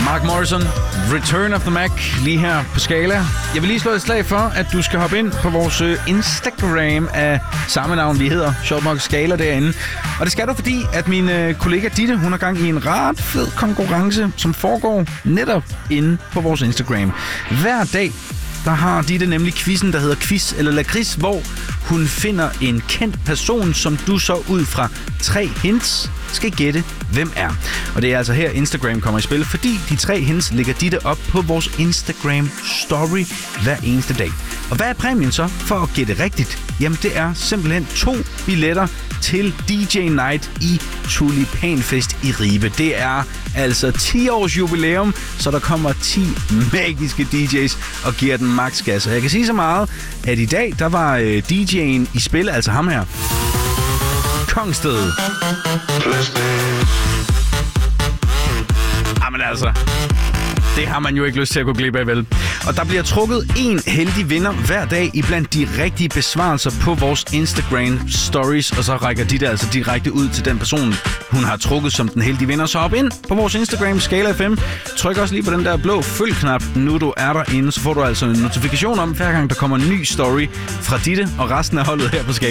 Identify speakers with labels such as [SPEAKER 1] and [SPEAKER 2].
[SPEAKER 1] Mark Morrison, Return of the Mac, lige her på Skala. Jeg vil lige slå et slag for, at du skal hoppe ind på vores Instagram af samme navn, vi hedder. Sjovt nok Skala derinde. Og det skal du, fordi at min kollega Ditte, hun har gang i en ret fed konkurrence, som foregår netop inde på vores Instagram. Hver dag, der har Ditte nemlig quizzen, der hedder Quiz eller Lakrids, hvor hun finder en kendt person, som du så ud fra 3 hints skal gætte, hvem er. Og det er altså her, Instagram kommer i spil, fordi de 3 hints ligger Ditte op på vores Instagram Story hver eneste dag. Og hvad er præmien så for at gætte rigtigt? Jamen, det er simpelthen 2 billetter til DJ Night i Tulipanfest i Ribe. Det er altså 10 års jubilæum, så der kommer 10 magiske DJ's og giver den max gas. Og jeg kan sige så meget, at i dag, der var DJ'en i spil, altså ham her. Kongsted. Jamen altså, det har man jo ikke lyst til at gå glip af, vel? Og der bliver trukket en heldig vinder hver dag iblandt de rigtige besvarelser på vores Instagram stories, og så rækker de der altså direkte ud til den person, hun har trukket som den heldige vinder. Så hop ind på vores Instagram, Skala FM. Tryk også lige på den der blå følg-knap, nu du er derinde, så får du altså en notifikation om, hver gang der kommer en ny story fra Ditte og resten af holdet her på Skala.